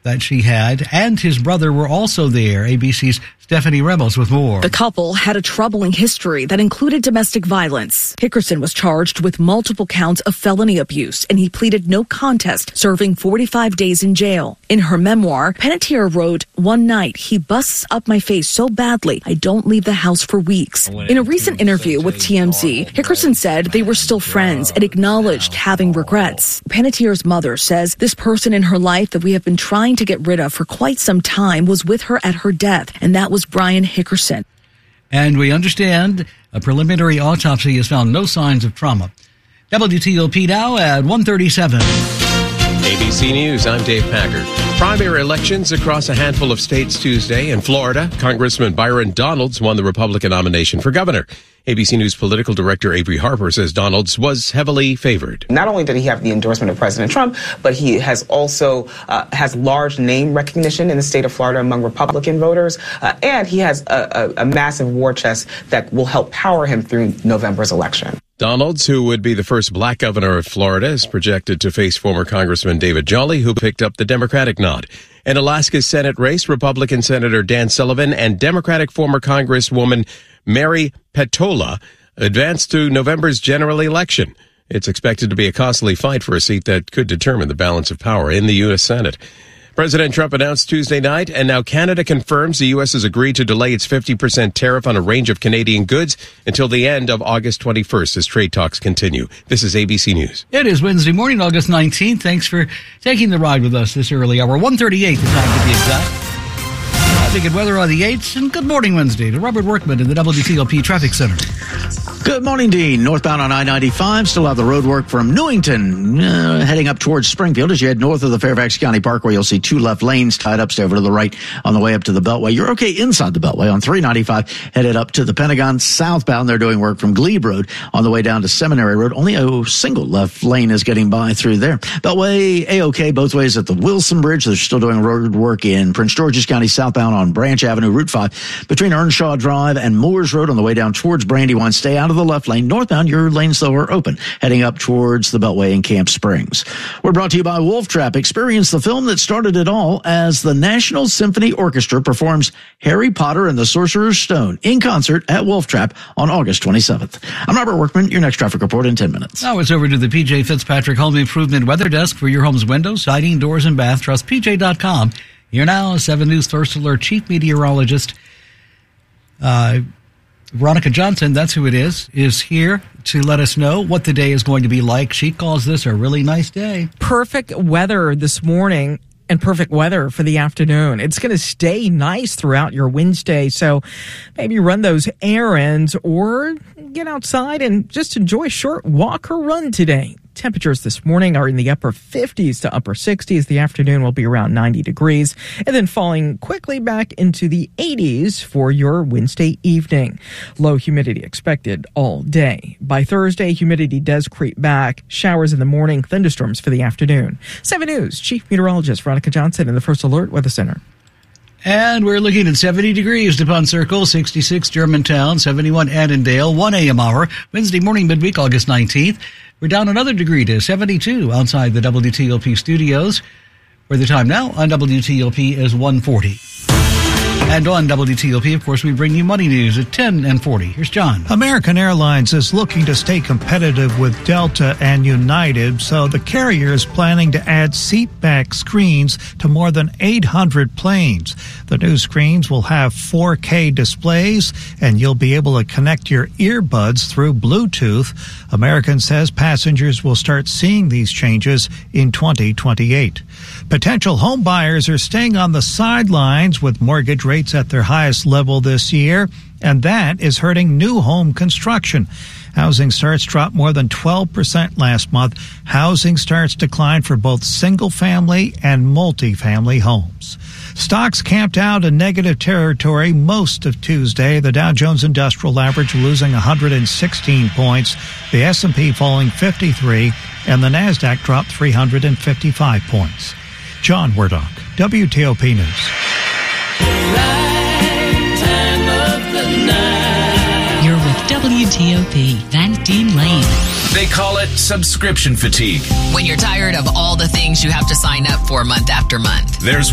that she had, and his brother were also there. ABC's Stephanie Ramos with more. The couple had a troubling history that included domestic violence. Hickerson was charged with multiple counts of felony abuse, and he pleaded no contest, serving 45 days in jail. In her memoir, Panettiere wrote, "One night, he busts up my face so badly, I don't leave the house for weeks." In a recent interview with TMZ, Hickerson said they were still friends and acknowledged having regrets. Panettiere's mother says this person in her life that we have been trying to get rid of for quite some time was with her at her death, and that was Brian Hickerson. And we understand a preliminary autopsy has found no signs of trauma. WTOP now at 1:37. ABC News, I'm Dave Packard. Primary elections across a handful of states Tuesday. In Florida, Congressman Byron Donalds won the Republican nomination for governor. ABC News political director Avery Harper says Donalds was heavily favored. Not only did he have the endorsement of President Trump, but he has also has large name recognition in the state of Florida among Republican voters, and he has a massive war chest that will help power him through November's election. Donalds, who would be the first black governor of Florida, is projected to face former Congressman David Jolly, who picked up the Democratic nod. In Alaska's Senate race, Republican Senator Dan Sullivan and Democratic former Congresswoman Mary Petola advanced to November's general election. It's expected to be a costly fight for a seat that could determine the balance of power in the U.S. Senate. President Trump announced Tuesday night, and now Canada confirms the U.S. has agreed to delay its 50% tariff on a range of Canadian goods until the end of August 21st as trade talks continue. This is ABC News. It is Wednesday morning, August 19th. Thanks for taking the ride with us this early hour. 1:38 the time to be exact. Traffic and weather on the 8th, and good morning Wednesday to Robert Workman in the WTOP Traffic Center. Good morning, Dean. Northbound on I-95, still have the road work from Newington, heading up towards Springfield. As you head north of the Fairfax County Parkway, you'll see two left lanes tied up. Stay over to the right on the way up to the Beltway. You're okay inside the Beltway on 395, headed up to the Pentagon southbound. They're doing work from Glebe Road on the way down to Seminary Road. Only a single left lane is getting by through there. Beltway, A-OK, both ways at the Wilson Bridge. They're still doing road work in Prince George's County southbound on Branch Avenue, Route 5, between Earnshaw Drive and Moores Road on the way down towards Brandywine. Stay out of the left lane. Northbound, your lanes, though, are open, heading up towards the Beltway in Camp Springs. We're brought to you by Wolf Trap. Experience the film that started it all as the National Symphony Orchestra performs Harry Potter and the Sorcerer's Stone in concert at Wolf Trap on August 27th. I'm Robert Workman. Your next traffic report in 10 minutes. Now it's over to the PJ Fitzpatrick Home Improvement Weather Desk for your home's windows, siding, doors, and bath. Trust PJ.com. Here now, 7 News First Alert Chief Meteorologist Veronica Johnson, that's who it is here to let us know what the day is going to be like. She calls this a really nice day. Perfect weather this morning and perfect weather for the afternoon. It's going to stay nice throughout your Wednesday, so maybe run those errands or get outside and just enjoy a short walk or run today. Temperatures this morning are in the upper 50s to upper 60s. The afternoon will be around 90 degrees, and then falling quickly back into the 80s for your Wednesday evening. Low humidity expected all day. By Thursday, humidity does creep back. Showers in the morning, thunderstorms for the afternoon. 7 News Chief Meteorologist Veronica Johnson in the First Alert Weather Center. And we're looking at 70 degrees, DuPont Circle, 66 Germantown, 71 Annandale, 1 a.m. hour. Wednesday morning, midweek, August 19th. We're down another degree to 72 outside the WTOP studios, where the time now on WTOP is 1:40. And on WTOP, of course, we bring you money news at 10 and 40. Here's John. American Airlines is looking to stay competitive with Delta and United, so the carrier is planning to add seat-back screens to more than 800 planes. The new screens will have 4K displays, and you'll be able to connect your earbuds through Bluetooth. American says passengers will start seeing these changes in 2028. Potential home buyers are staying on the sidelines with mortgage rates at their highest level this year, and that is hurting new home construction. Housing starts dropped more than 12% last month. Housing starts declined for both single-family and multi-family homes. Stocks camped out in negative territory most of Tuesday. The Dow Jones Industrial Average losing 116 points, the S&P falling 53, and the Nasdaq dropped 355 points. John Wardock, WTOP News. You're with WTOP, Van Dean Lane. They call it subscription fatigue. When you're tired of all the things you have to sign up for month after month. There's